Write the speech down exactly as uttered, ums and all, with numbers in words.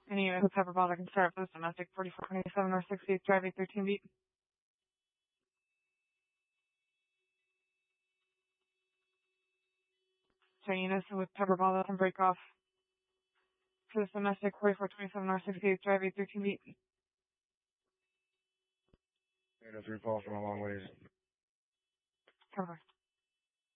Any unit with Pepper Bond, I can start for this domestic forty-four twenty-seven North sixty-eighth Drive, eight thirteen beat. So units with Pepper Bond, that can break off for this domestic forty-four twenty-seven North sixty-eighth Drive, eight thirteen beat. Unit three call from a long ways. Cover.